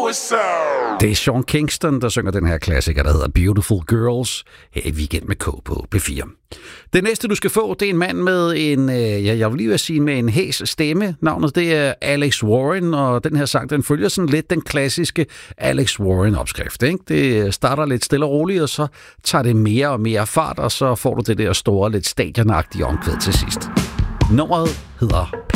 Det er Sean Kingston, der synger den her klassiker, der hedder Beautiful Girls, her i Weekend med K på P4. Det næste, du skal få, det er en mand med en, jeg vil lige vil sige, med en hæs stemme. Navnet, det er Alex Warren, og den her sang, den følger sådan lidt den klassiske Alex Warren-opskrift, ikke? Det starter lidt stille og roligt, og så tager det mere og mere fart, og så får du det der store, lidt stadionagtige omkvæd til sidst. Nummeret hedder